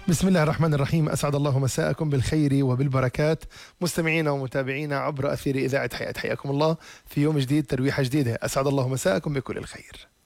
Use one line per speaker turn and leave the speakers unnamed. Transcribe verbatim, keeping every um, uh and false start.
بسم الله الرحمن الرحيم. أسعد الله مساءكم بالخير وبالبركات مستمعينا ومتابعينا عبر أثير إذاعة حياة. حياكم الله في يوم جديد، ترويحة جديدة. أسعد الله مساءكم بكل الخير.